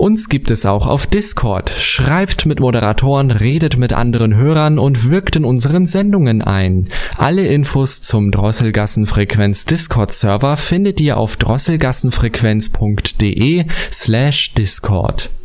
Uns gibt es auch auf Discord. Schreibt mit Moderatoren, redet mit anderen Hörern und wirkt in unseren Sendungen ein. Alle Infos zum Drosselgassenfrequenz Discord-Server findet ihr auf drosselgassenfrequenz.de/Discord.